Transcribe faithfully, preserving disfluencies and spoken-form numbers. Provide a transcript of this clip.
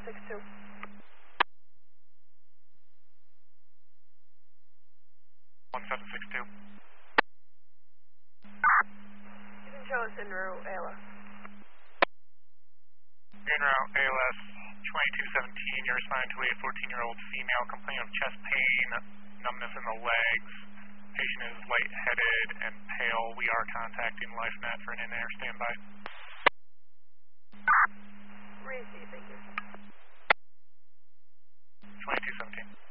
six two. one seven six two. You can show us en route A L S. En route A L S twenty-two seventeen, you're assigned to a fourteen-year-old female complaining of chest pain, numbness in the legs. Patient is lightheaded and pale. We are contacting LifeNet for an in-air standby. Receive, thank you. twenty-two seventeen.